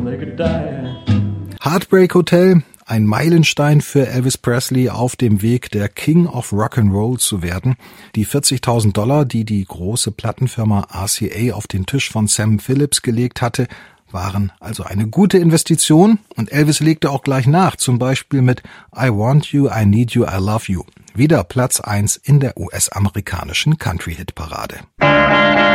they could die. Heartbreak Hotel, ein Meilenstein für Elvis Presley auf dem Weg, der King of Rock'n'Roll zu werden. Die $40.000, die die große Plattenfirma RCA auf den Tisch von Sam Phillips gelegt hatte, waren also eine gute Investition, und Elvis legte auch gleich nach, zum Beispiel mit I Want You, I Need You, I Love You. Wieder Platz 1 in der US-amerikanischen Country-Hit-Parade.